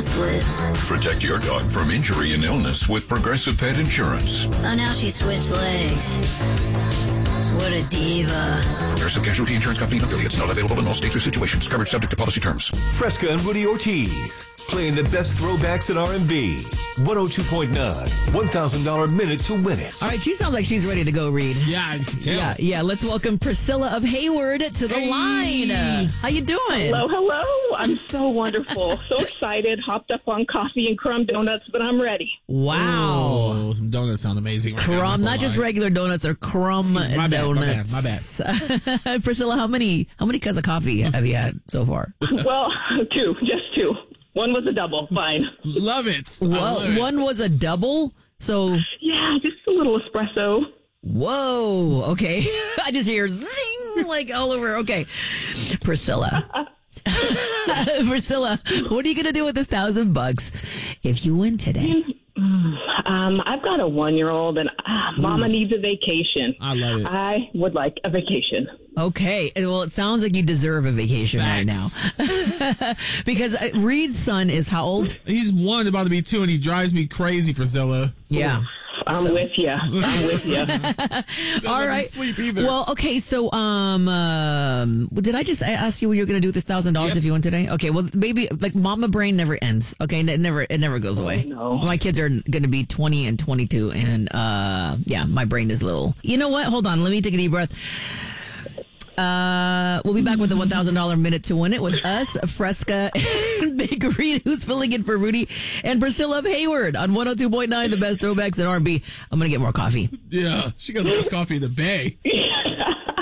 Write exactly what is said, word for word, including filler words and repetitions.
split. Protect your dog from injury and illness with Progressive Pet Insurance. Oh, now she switched legs. What a diva. Progressive Casualty Insurance Company and affiliates. Not available in all states or situations. Coverage subject to policy terms. Fresca and Rudy Ortiz, playing the best throwbacks in R and B. one oh two point nine, one thousand dollars minute to win it. All right, she sounds like she's ready to go, Reed. Yeah, I can tell. Yeah, yeah. Let's welcome Priscilla of Hayward to the Hey. line. Uh, how you doing? Hello, hello. I'm so wonderful. So excited. Hopped up on coffee and crumb donuts, but I'm ready. Wow. Oh, some donuts sound amazing. Right now, Crumb, I'm not just lie. regular donuts, they're crumb Excuse me, my bad, my bad, donuts. my bad. Priscilla, how many how many cups of coffee have you had so far? Well, two, just two. One was a double. Fine. Love it. I Well, love it. one was a double, so Yeah, just a little espresso. whoa, okay. I just hear zing like all over. Okay, Priscilla. Priscilla, what are you gonna do with this thousand bucks if you win today? Um, I've got a one-year-old, and uh, Mama needs a vacation. I love it. I would like a vacation. Okay, well, it sounds like you deserve a vacation right now Facts. because uh, Reed's son is how old? He's one, about to be two, and he drives me crazy, Priscilla. Yeah. I'm with you. I'm with you. Doesn't All let me right. sleep either. Well, okay. So, um, um, did I just ask you what you're going to do with this thousand dollars Yep. if you win today? Okay. Well, maybe like mama brain never ends. Okay. It never, it never goes away. no. My kids are going to be twenty and twenty-two, and uh, yeah, my brain is little. You know what? Hold on. Let me take a deep breath. Uh, we'll be back with the one thousand dollars minute to win it with us, Fresca and Big Reed, who's filling in for Rudy, and Priscilla of Hayward on one oh two point nine, the best throwbacks in R and B. I'm going to get more coffee. yeah, she got the best coffee in the Bay.